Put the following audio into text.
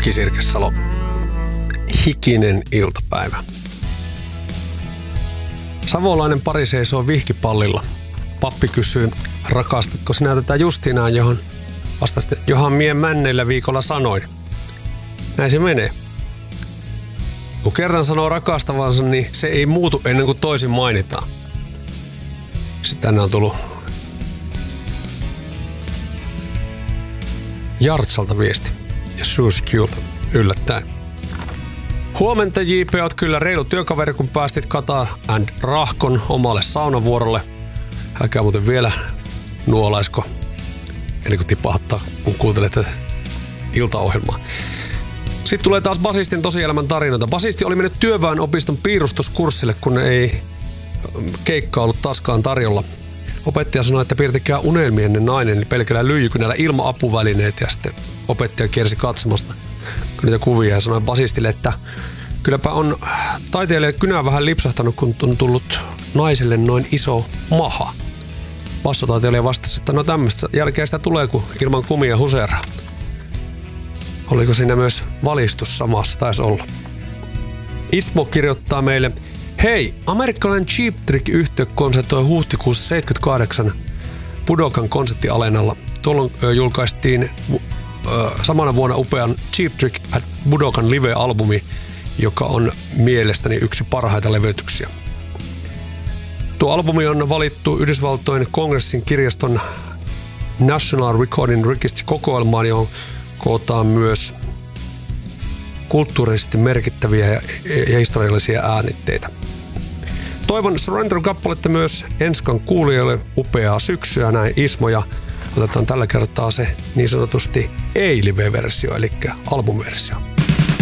Aki Sirkesalo. Hikinen iltapäivä. Savolainen pari seisoo vihkipallilla. Pappi kysyy, rakastatko sinä tätä Justinaa, johon vastasi, johan mie männeillä viikolla sanoin. Näin se menee. Kun kerran sanoo rakastavansa, niin se ei muutu ennen kuin toisin mainitaan. Sitten tänne on tullut Jartsalta viesti ja Susie Qlta yllättäen. Huomenta JP, oot kyllä reilu työkaveri, kun päästit Kata and Rahkon omalle saunavuorolle. Älkää muuten vielä nuolaisko, ennen kuin tipahtaa, kun kuuntelet tätä iltaohjelmaa. Sitten tulee taas basistin tosielämän tarinoita. Basisti oli mennyt työväenopiston piirustuskurssille, kun ei keikka ollut taaskaan tarjolla. Opettaja sanoi, että piirtäkää unelmienne nainen, niin pelkällä lyijykynällä ilman apuvälineet, ja sitten opettaja kiersi katsomasta niitä kuvia ja sanoi basistille, että kylläpä on taiteilijalle kynä vähän lipsahtanut, kun on tullut naiselle noin iso maha. Bassotaiteilija vastasi, että no tämmöistä jälkeen sitä tulee, kun ilman kumia huseraa. Oliko siinä myös valistus samassa? Taisi olla. Ismo kirjoittaa meille, hei, amerikkalainen Cheap Trick-yhtye konsertoi huhtikuussa 78 Budokan konserttialenalla. Tuolloin julkaistiin samana vuonna upean Cheap Trick at Budokan live-albumi, joka on mielestäni yksi parhaita levytyksiä. Tuo albumi on valittu Yhdysvaltojen kongressin kirjaston National Recording Registry-kokoelmaan, johon kootaan myös kulttuurisesti merkittäviä ja historiallisia äänitteitä. Toivon Surrender-kappaletta myös Enskan kuulijoille upeaa syksyä, näin Ismo, ja otetaan tällä kertaa se niin sanotusti ei-live-versio, eli album-versio.